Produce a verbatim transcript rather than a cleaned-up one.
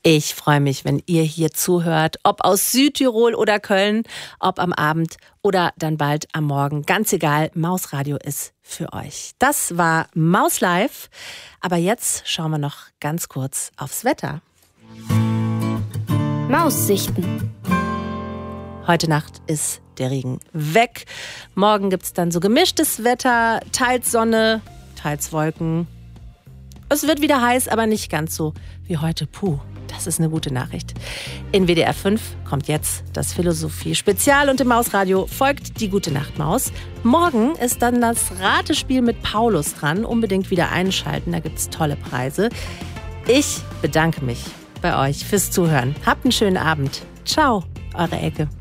Ich freue mich, wenn ihr hier zuhört, ob aus Südtirol oder Köln, ob am Abend oder dann bald am Morgen. Ganz egal, Mausradio ist für euch. Das war Maus Live. Aber jetzt schauen wir noch ganz kurz aufs Wetter. Maussichten. Heute Nacht ist der Regen weg. Morgen gibt es dann so gemischtes Wetter, teils Sonne, teils Wolken. Es wird wieder heiß, aber nicht ganz so wie heute. Puh, das ist eine gute Nachricht. In W D R fünf kommt jetzt das Philosophie-Spezial und im Mausradio folgt die Gute Nacht Maus. Morgen ist dann das Ratespiel mit Paulus dran. Unbedingt wieder einschalten, da gibt es tolle Preise. Ich bedanke mich bei euch fürs Zuhören. Habt einen schönen Abend. Ciao, eure Elke.